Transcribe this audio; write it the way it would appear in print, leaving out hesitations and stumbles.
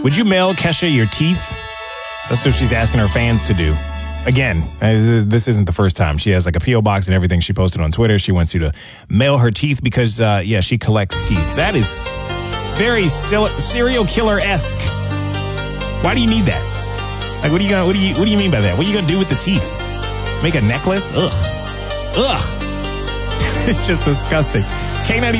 Would you mail Kesha your teeth? That's what she's asking her fans to do. Again, this isn't the first time. She has like a P.O. box and everything she posted on Twitter. She wants you to mail her teeth because, she collects teeth. That is very serial killer-esque. Why do you need that? Like, what do you mean by that? What are you going to do with the teeth? Make a necklace? Ugh. It's just disgusting. K92.